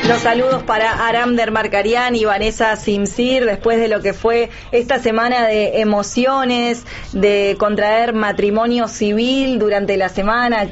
Los saludos para Aram Dermarcarian y Vanessa Simsir, después de lo que fue esta semana de emociones, de contraer matrimonio civil durante la semana.